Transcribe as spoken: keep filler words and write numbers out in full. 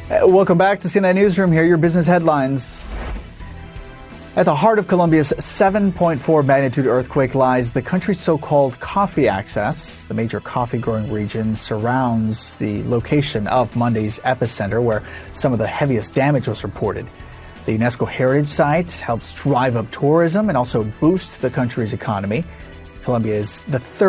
Uh, Welcome back to C N N Newsroom. Here are your business headlines. At the heart of Colombia's seven point four magnitude earthquake lies the country's so-called coffee axis. The major coffee-growing region surrounds the location of Monday's epicenter, where some of the heaviest damage was reported. The UNESCO heritage site helps drive up tourism and also boost the country's economy. Colombia is the third